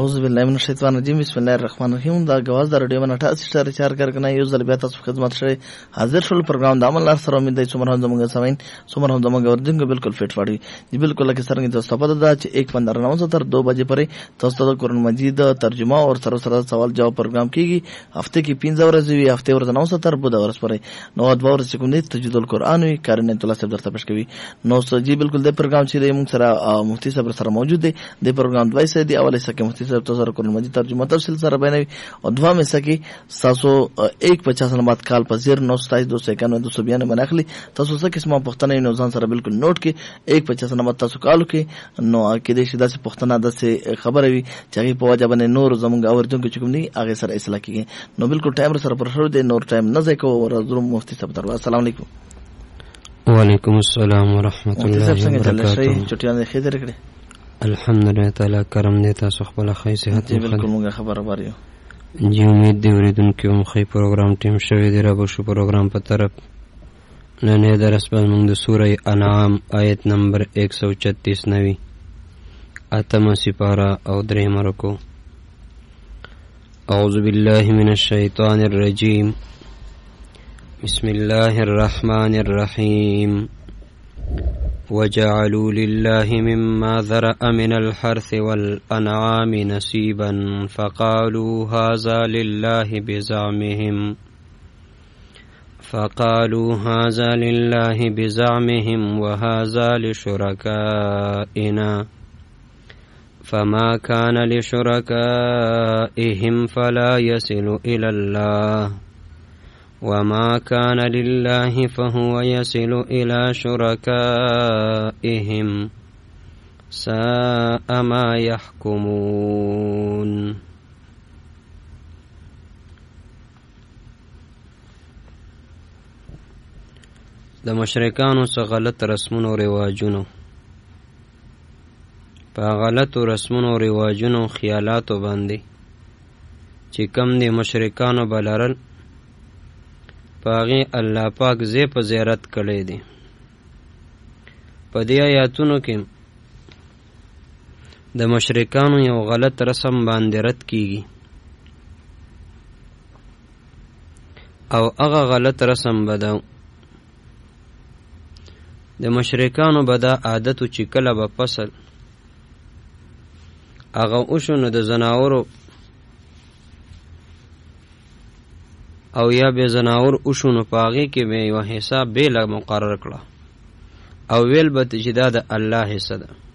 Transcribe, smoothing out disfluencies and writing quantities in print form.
اعوذ بالله من الشیطان الرجیم. بسم الله الرحمن الرحیم. دا غواز د رادیو 88 ریچار کړه یو ځل بیا تاسو خدمت شوي حاضر شول. پروګرام د عمل سره امید دی څومره هم زموږ سمین څومره هم زموږ ورجنګ بالکل فټ وړي دی بالکل لکه څنګه تاسو په دا چې 1:15 تر 2 بجې پرې تاسو د قرآن مجید ترجمه او سره سوال جواب پروګرام کیږي. هفته کې 15 ورځې وي، هفته ورځ 9 تر 2 ورځ پرې 9 ورځې کوم دي تجوید القرآن وي کارنه الله صاحب درته پېښ کوي. نو سجی بالکل د پروګرام چې موږ سره مفتی صاحب سره موجود دی. د پروګرام دوی سره دی اول سکه مفتی صاحب تاسو قرآن مجید ترجمه تفصیل سره بیانوي او دوه مې سکه 70150 نمبر کال په 0927 مناخلي تاسو څه قسمه پښتنه نو ځان سره بالکل نوٹ کې 150 نمبر تاسو کالو کې نو کې دې شي داسې پښتنه داسې خبره وي چې هغه په وجه باندې نور زمونږ اوردونکو چې کوم دي هغه سره اصلاح کیږي. نو بالکل ټایم سره پر شروع دی، نور ټایم نه ځای کوو. ورځو مفتی صاحب دروا السلام علیکم. وعلیکم السلام ورحمۃ اللہ وبرکاتہ. چټیان خیر کړې الحمدلله تعالی کرم دې تاسو خپل خیر صحت دې بالکل موږ خبره باريو جی امید دې اوریدونکو هم خیر پروګرام ټیم شوی دی را بشو پروګرام په طرف نن درس په موږ د سوره انعام آیت نمبر 136 نوي اتم سپارا او دریم رکو. اعوذ بالله من الشیطان الرجیم بسم الله الرحمن الرحیم وجعلوا لله مما ذرأ من الحرث والأنعام نصيبا فقالوا هذا لله بزعمهم وهذا لشركائنا فما كان لشركائهم فلا يصل إلى الله وما كان لله فهو يصل إلى شركائهم ساء ما يحكمون. د مشرکانو څخه غلط رسمونو او رواجونو په غلطو رسمونو او رواجونو خیالاتو باندې چې کم دي مشرکانو بلرل پاغي الله پاک زی په زیارت کړی دی. په دې آیاتونو کې د مشرکانو یو غلط رسم باندې رد کیږي او هغه غلط رسم بداو د مشرکانو بدا عادتو چې کله به فصل هغه اوشونو د زناورو او یا به زناور اوشونو پاغي کې به یو حساب بیل مقرر کړه او ویل به چې دا د الله حصہ ده